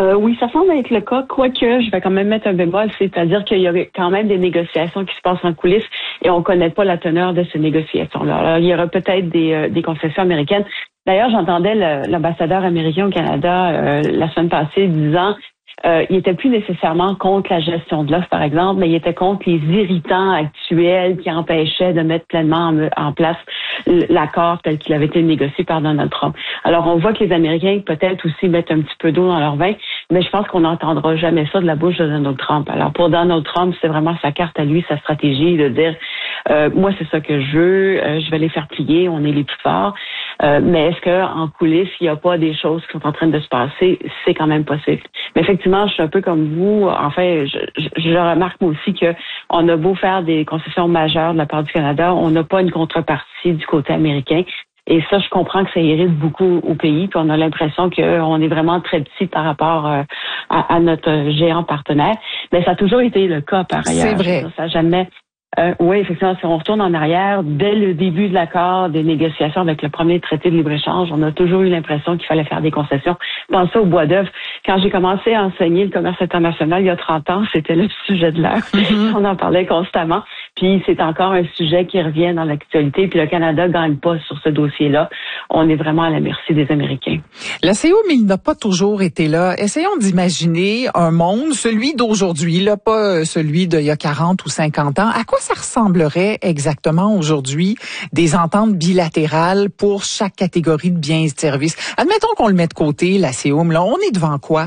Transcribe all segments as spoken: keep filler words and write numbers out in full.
Euh, oui, ça semble être le cas, quoique je vais quand même mettre un bémol, c'est-à-dire qu'il y a quand même des négociations qui se passent en coulisses et on ne connaît pas la teneur de ces négociations-là. Alors, il y aura peut-être des, euh, des concessions américaines. D'ailleurs, j'entendais le, l'ambassadeur américain au Canada euh, la semaine passée disant Euh, il était plus nécessairement contre la gestion de l'offre, par exemple, mais il était contre les irritants actuels qui empêchaient de mettre pleinement en, en place l'accord tel qu'il avait été négocié par Donald Trump. Alors, on voit que les Américains peut-être aussi mettent un petit peu d'eau dans leur vin, mais je pense qu'on n'entendra jamais ça de la bouche de Donald Trump. Alors, pour Donald Trump, c'est vraiment sa carte à lui, sa stratégie de dire euh, moi, c'est ça que je veux, euh, je vais les faire plier, on est les plus forts. Euh, mais est-ce qu'en coulisses, il n'y a pas des choses qui sont en train de se passer? C'est quand même possible. Mais effectivement, je suis un peu comme vous. En fait, je, je, je remarque moi aussi que on a beau faire des concessions majeures de la part du Canada, on n'a pas une contrepartie du côté américain. Et ça, je comprends que ça irrite beaucoup au pays. Puis on a l'impression qu'on est vraiment très petit par rapport euh, à, à notre géant partenaire. Mais ça a toujours été le cas par ailleurs. C'est vrai. Ça n'a jamais... Euh, oui, effectivement, si on retourne en arrière, dès le début de l'accord, des négociations avec le premier traité de libre-échange, on a toujours eu l'impression qu'il fallait faire des concessions. Pensez au bois d'œuvre. Quand j'ai commencé à enseigner le commerce international il y a trente ans, c'était le sujet de l'heure. Mm-hmm. On en parlait constamment. Puis c'est encore un sujet qui revient dans l'actualité. Puis le Canada gagne pas sur ce dossier-là. On est vraiment à la merci des Américains. La C E O, mais il n'a pas toujours été là. Essayons d'imaginer un monde, celui d'aujourd'hui, là, pas celui d'il y a quarante ou cinquante ans. À quoi ça ressemblerait exactement aujourd'hui des ententes bilatérales pour chaque catégorie de biens et de services? Admettons qu'on le met de côté, la C E O, mais là, on est devant quoi?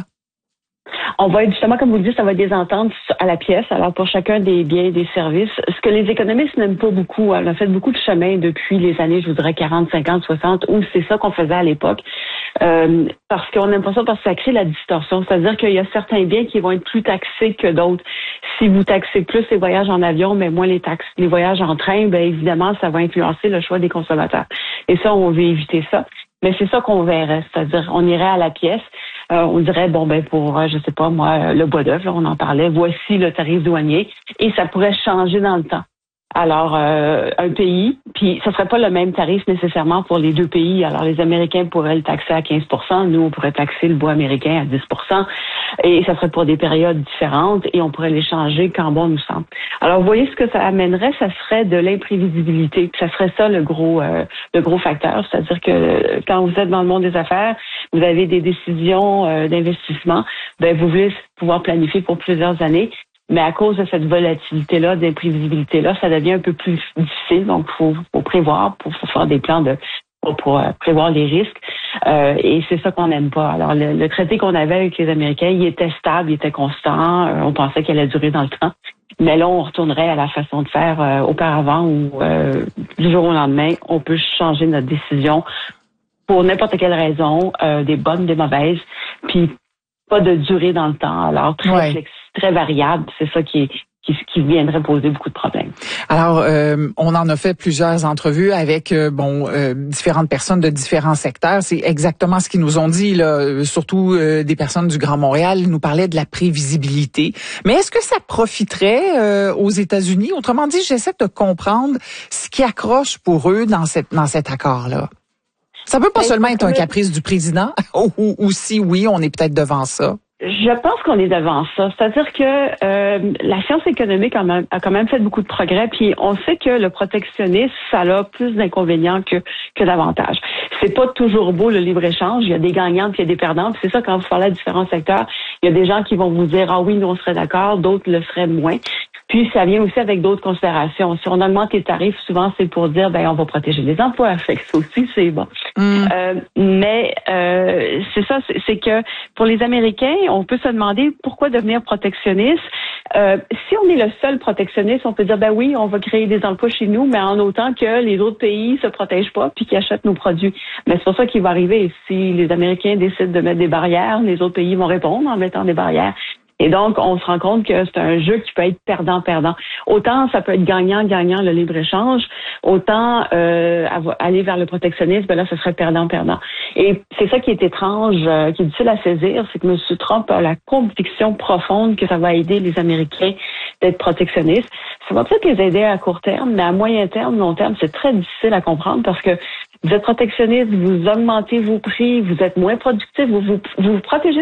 On va être justement, comme vous le dites, ça va être des ententes à la pièce, alors pour chacun des biens et des services. Ce que les économistes n'aiment pas beaucoup, on a fait beaucoup de chemin depuis les années, je vous dirais, quarante, cinquante, soixante, où c'est ça qu'on faisait à l'époque. Euh, parce qu'on n'aime pas ça parce que ça crée la distorsion. C'est-à-dire qu'il y a certains biens qui vont être plus taxés que d'autres. Si vous taxez plus les voyages en avion, mais moins les taxes, les voyages en train, bien évidemment, ça va influencer le choix des consommateurs. Et ça, on veut éviter ça. Mais c'est ça qu'on verrait, c'est-à-dire on irait à la pièce, euh, on dirait bon ben pour euh, je sais pas moi le bois d'œuvre, on en parlait, voici le tarif douanier et ça pourrait changer dans le temps. Alors euh, un pays, puis ce serait pas le même tarif nécessairement pour les deux pays. Alors les Américains pourraient le taxer à quinze pour cent, nous on pourrait taxer le bois américain à dix pour cent et ça serait pour des périodes différentes et on pourrait les changer quand bon nous semble. Alors vous voyez ce que ça amènerait, ça serait de l'imprévisibilité. Ça serait ça le gros euh, le gros facteur, c'est-à-dire que quand vous êtes dans le monde des affaires, vous avez des décisions euh, d'investissement, ben vous voulez pouvoir planifier pour plusieurs années. Mais à cause de cette volatilité-là, d'imprévisibilité-là, ça devient un peu plus difficile. Donc, il faut, faut prévoir, pour faut faire des plans de pour, pour euh, prévoir les risques. Euh, et c'est ça qu'on n'aime pas. Alors, le, le traité qu'on avait avec les Américains, il était stable, il était constant. Euh, on pensait qu'il allait durer dans le temps. Mais là, on retournerait à la façon de faire euh, auparavant où, euh, du jour au lendemain, on peut changer notre décision pour n'importe quelle raison, euh, des bonnes, des mauvaises, puis pas de durée dans le temps. Alors, très ouais. flexible. Très variable, c'est ça qui, est, qui, qui viendrait poser beaucoup de problèmes. Alors, euh, on en a fait plusieurs entrevues avec euh, bon euh, différentes personnes de différents secteurs. C'est exactement ce qu'ils nous ont dit, là, surtout euh, des personnes du Grand Montréal. Ils nous parlaient de la prévisibilité. Mais est-ce que ça profiterait euh, aux États-Unis? Autrement dit, j'essaie de comprendre ce qui accroche pour eux dans cette dans cet accord-là. Ça peut pas Mais seulement être un caprice du président, ou, ou si oui, on est peut-être devant ça. Je pense qu'on est devant ça. C'est-à-dire que euh, la science économique a, même, a quand même fait beaucoup de progrès, puis on sait que le protectionnisme, ça a plus d'inconvénients que, que d'avantages. C'est pas toujours beau le libre-échange. Il y a des gagnantes, puis il y a des perdantes. C'est ça, quand vous parlez à différents secteurs, il y a des gens qui vont vous dire « Ah oui, nous, on serait d'accord », d'autres le seraient moins. Puis, ça vient aussi avec d'autres considérations. Si on augmente les tarifs, souvent, c'est pour dire, ben, on va protéger les emplois. Fait que ça aussi, c'est bon. Mm. Euh, mais euh, c'est ça, c'est, c'est que pour les Américains, on peut se demander pourquoi devenir protectionniste. Euh, si on est le seul protectionniste, on peut dire, ben oui, on va créer des emplois chez nous, mais en autant que les autres pays se protègent pas puis qu'ils achètent nos produits. Mais c'est pour ça qu'il va arriver. Si les Américains décident de mettre des barrières, les autres pays vont répondre en mettant des barrières. Et donc, on se rend compte que c'est un jeu qui peut être perdant-perdant. Autant ça peut être gagnant-gagnant le libre-échange, autant euh, aller vers le protectionnisme, ben là, ce serait perdant-perdant. Et c'est ça qui est étrange, euh, qui est difficile à saisir, c'est que M. Trump a la conviction profonde que ça va aider les Américains d'être protectionnistes. Ça va peut-être les aider à court terme, mais à moyen terme, long terme, c'est très difficile à comprendre parce que vous êtes protectionniste, vous augmentez vos prix, vous êtes moins productif, vous vous, vous, vous protégez